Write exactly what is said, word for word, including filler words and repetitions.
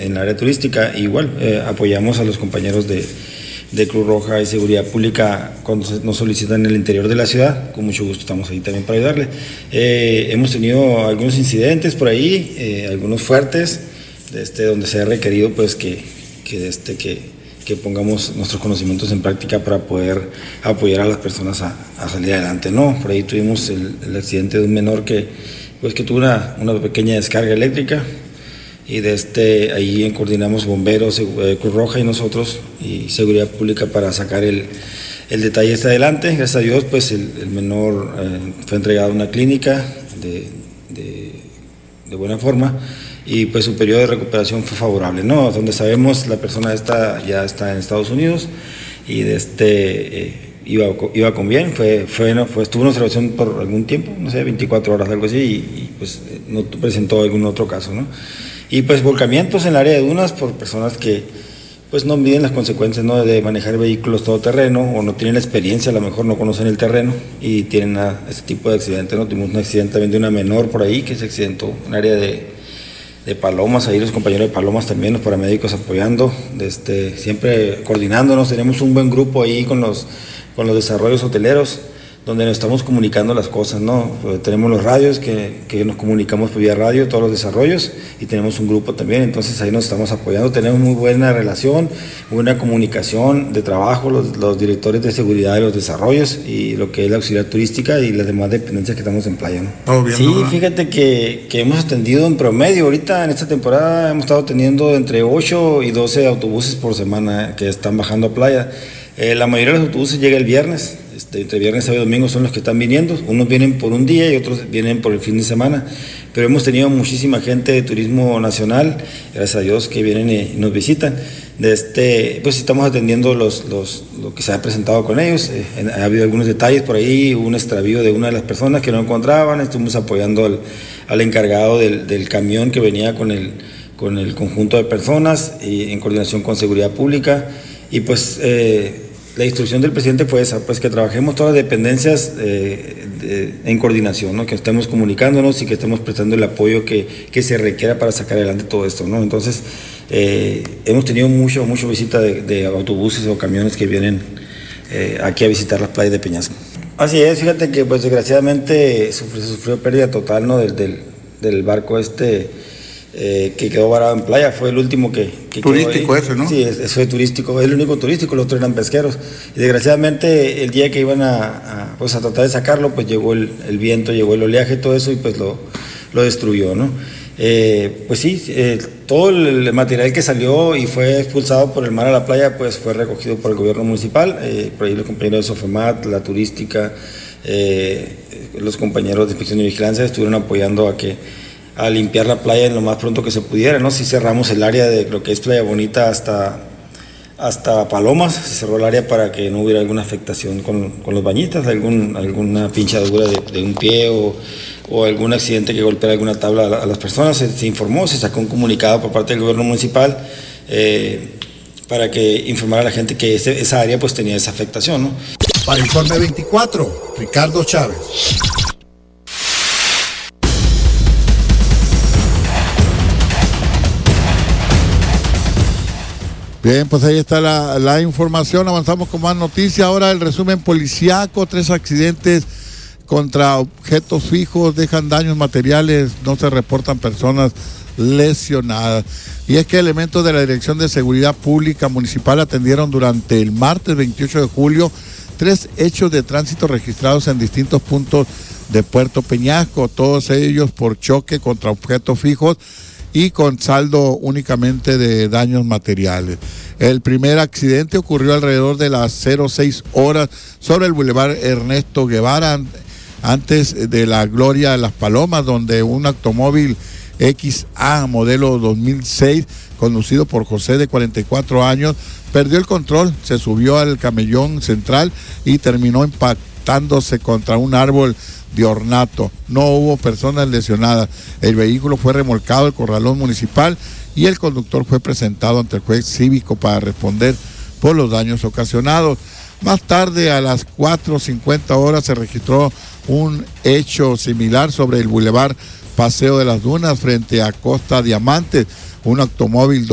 en el área turística. Igual eh, apoyamos a los compañeros de, de Cruz Roja y Seguridad Pública cuando nos solicitan en el interior de la ciudad. Con mucho gusto estamos ahí también para ayudarle. Eh, hemos tenido algunos incidentes por ahí, eh, algunos fuertes, este, donde se ha requerido pues que, que, este, que, que pongamos nuestros conocimientos en práctica para poder apoyar a las personas a, a salir adelante, ¿no? Por ahí tuvimos el, el accidente de un menor que, pues, que tuvo una, una pequeña descarga eléctrica, y de este, ahí coordinamos bomberos, eh, Cruz Roja y nosotros y Seguridad Pública para sacar el, el detalle este adelante. Gracias a Dios, pues el, el menor eh, fue entregado a una clínica de, de, de buena forma, y pues su periodo de recuperación fue favorable, ¿no? Donde sabemos la persona esta ya está en Estados Unidos y de este eh, iba, iba con bien, fue, fue, no, fue, estuvo en observación por algún tiempo, no sé, veinticuatro horas, algo así, y, y pues no presentó algún otro caso, ¿no? Y pues volcamientos en el área de dunas por personas que pues no miden las consecuencias, ¿no?, de manejar vehículos todoterreno, o no tienen la experiencia, a lo mejor no conocen el terreno y tienen a, este tipo de accidentes, ¿no? Tuvimos un accidente también de una menor por ahí que se accidentó en el área de, de Palomas, ahí los compañeros de Palomas también, los paramédicos apoyando, este, siempre coordinándonos. Tenemos un buen grupo ahí con los, con los desarrollos hoteleros, donde nos estamos comunicando las cosas, ¿no? Pues tenemos los radios que, que nos comunicamos por vía radio, todos los desarrollos, y tenemos un grupo también, entonces ahí nos estamos apoyando. Tenemos muy buena relación, buena comunicación de trabajo, los, los directores de seguridad de los desarrollos y lo que es la auxiliar turística y las demás dependencias que estamos en playa, ¿no? Oh, bien, sí, ¿no? Fíjate que, que hemos atendido en promedio, ahorita en esta temporada hemos estado teniendo entre ocho y doce autobuses por semana que están bajando a playa. Eh, la mayoría de los autobuses llega el viernes, este, entre viernes, sábado y domingo son los que están viniendo. Unos vienen por un día y otros vienen por el fin de semana, pero hemos tenido muchísima gente de turismo nacional, gracias a Dios, que vienen y nos visitan. De este, pues estamos atendiendo los, los, lo que se ha presentado con ellos. Eh, ha habido algunos detalles por ahí, hubo un extravío de una de las personas que no encontraban, estuvimos apoyando al, al encargado del, del camión que venía con el, con el conjunto de personas, y en coordinación con Seguridad Pública. Y pues eh, la instrucción del presidente fue esa, pues que trabajemos todas las dependencias eh, de, en coordinación, ¿no? Que estemos comunicándonos y que estemos prestando el apoyo que, que se requiera para sacar adelante todo esto, ¿no? Entonces, eh, hemos tenido mucho, mucho visita de, de autobuses o camiones que vienen eh, aquí a visitar las playas de Peñasco. Así es, fíjate que pues desgraciadamente sufrió, sufrió pérdida total, ¿no? del, del, del barco este, Eh, que quedó varado en playa, fue el último que, que turístico ese, ¿no? Sí, eso fue turístico, es el único turístico, los otros eran pesqueros, y desgraciadamente el día que iban a, a, pues a tratar de sacarlo, pues llegó el, el viento, llegó el oleaje, todo eso, y pues lo, lo destruyó, ¿no? Eh, pues sí, eh, todo el material que salió y fue expulsado por el mar a la playa, pues fue recogido por el gobierno municipal, eh, por ahí los compañeros de Sofemat, la turística, eh, los compañeros de inspección y vigilancia estuvieron apoyando a que a limpiar la playa en lo más pronto que se pudiera, ¿no? Si cerramos el área de lo que es Playa Bonita hasta, hasta Palomas, se cerró el área para que no hubiera alguna afectación con, con los bañistas, algún, alguna pinchadura de, de un pie o, o algún accidente que golpeara alguna tabla a, a las personas. Se, se informó, se sacó un comunicado por parte del gobierno municipal eh, para que informara a la gente que ese, esa área pues tenía esa afectación, ¿no? Para Informe veinticuatro, Ricardo Chávez. Bien, pues ahí está la, la información. Avanzamos con más noticias. Ahora el resumen policíaco. Tres accidentes contra objetos fijos dejan daños materiales. No se reportan personas lesionadas. Y es que elementos de la Dirección de Seguridad Pública Municipal atendieron durante el martes veintiocho de julio tres hechos de tránsito registrados en distintos puntos de Puerto Peñasco. Todos ellos por choque contra objetos fijos y con saldo únicamente de daños materiales. El primer accidente ocurrió alrededor de las cero seis horas sobre el Boulevard Ernesto Guevara, antes de la Gloria de las Palomas, donde un automóvil X A modelo dos mil seis, conducido por José de cuarenta y cuatro años, perdió el control, se subió al camellón central y terminó impactándose contra un árbol de ornato. No hubo personas lesionadas. El vehículo fue remolcado al corralón municipal y el conductor fue presentado ante el juez cívico para responder por los daños ocasionados. Más tarde, a las cuatro cincuenta horas, se registró un hecho similar sobre el Boulevard Paseo de las Dunas frente a Costa Diamante. Un automóvil